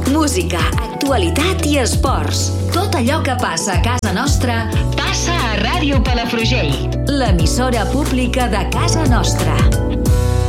Música, actualitat i esports. Tot allò que passa a casa nostra passa a Ràdio Palafrugell. L'emissora pública de casa nostra.